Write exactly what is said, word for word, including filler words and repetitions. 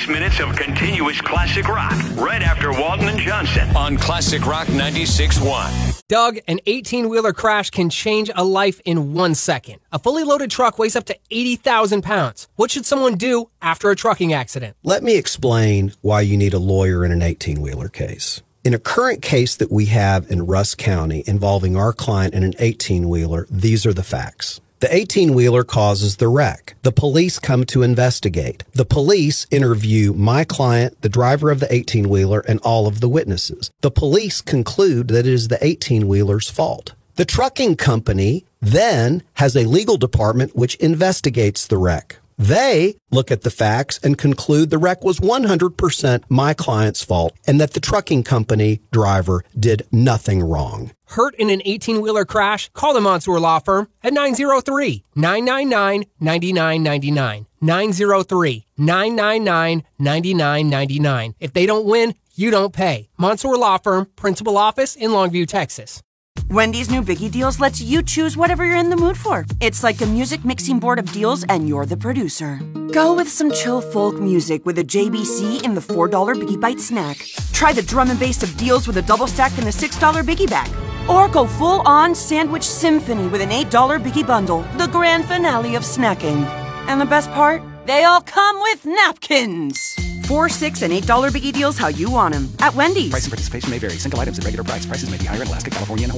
minutes of continuous classic rock right after Walton and Johnson on Classic Rock ninety-six point one. Doug, an eighteen-wheeler crash can change a life in one second. A fully loaded truck weighs up to eighty thousand pounds. What should someone do after a trucking accident? Let me explain why you need a lawyer in an eighteen-wheeler case. In a current case that we have in Russ County involving our client in an eighteen-wheeler, these are the facts. The eighteen-wheeler causes the wreck. The police come to investigate. The police interview my client, the driver of the eighteen-wheeler, and all of the witnesses. The police conclude that it is the eighteen-wheeler's fault. The trucking company then has a legal department which investigates the wreck. They look at the facts and conclude the wreck was one hundred percent my client's fault and that the trucking company driver did nothing wrong. Hurt in an eighteen-wheeler crash? Call the Mansour Law Firm at nine oh three, nine nine nine, nine nine nine nine. nine oh three, nine nine nine, nine nine nine nine. If they don't win, you don't pay. Mansour Law Firm, principal office in Longview, Texas. Wendy's new Biggie Deals lets you choose whatever you're in the mood for. It's like a music mixing board of deals, and you're the producer. Go with some chill folk music with a J B C in the four dollar Biggie Bite snack. Try the drum and bass of deals with a double stack in the six dollar Biggie Bag. Or go full-on sandwich symphony with an eight dollar Biggie Bundle, the grand finale of snacking. And the best part? They all come with napkins. Four, six, and eight dollar Biggie Deals how you want them. At Wendy's. Price and participation may vary. Single items at regular price. Prices may be higher in Alaska, California, and Hawaii.